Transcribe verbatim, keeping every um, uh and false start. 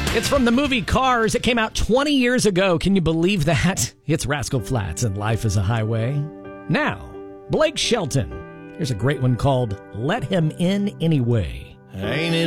It's from the movie Cars. It came out twenty years ago. Can you believe that? It's Rascal Flatts and Life is a Highway. Now, Blake Shelton. Here's a great one called Let Him In Anyway. Ain't it